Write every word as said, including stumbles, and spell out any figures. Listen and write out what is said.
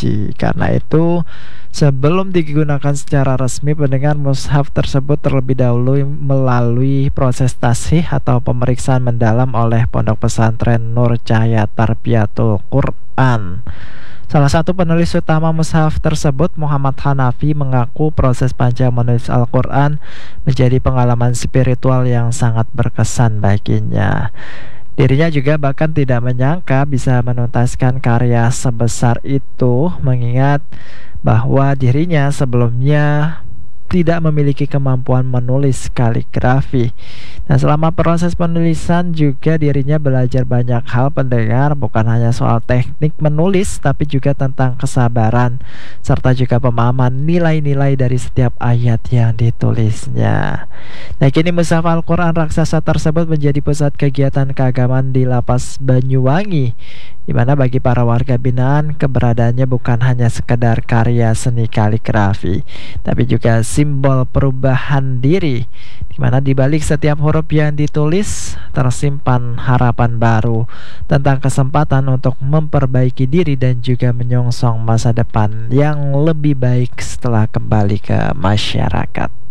suci. Karena itu, sebelum digunakan secara resmi, pendengar, mushaf tersebut terlebih dahulu melalui proses tasih atau pemeriksaan mendalam oleh Pondok Pesantren Nur Cahaya Tarbiyatul Quran. Salah satu penulis utama mushaf tersebut, Muhammad Hanafi, mengaku proses panjang menulis Al-Quran menjadi pengalaman spiritual yang sangat berkesan baginya. Dirinya juga bahkan tidak menyangka bisa menuntaskan karya sebesar itu, mengingat bahwa dirinya sebelumnya tidak memiliki kemampuan menulis kaligrafi. Nah, selama proses penulisan juga dirinya belajar banyak hal, pendengar, bukan hanya soal teknik menulis, tapi juga tentang kesabaran, serta juga pemahaman nilai-nilai dari setiap ayat yang ditulisnya. Nah, kini mushaf Al-Quran raksasa tersebut menjadi pusat kegiatan keagamaan di Lapas Banyuwangi, di mana bagi para warga binaan keberadaannya bukan hanya sekedar karya seni kaligrafi, tapi juga simbol perubahan diri, di mana di balik setiap huruf yang ditulis tersimpan harapan baru tentang kesempatan untuk memperbaiki diri dan juga menyongsong masa depan yang lebih baik setelah kembali ke masyarakat.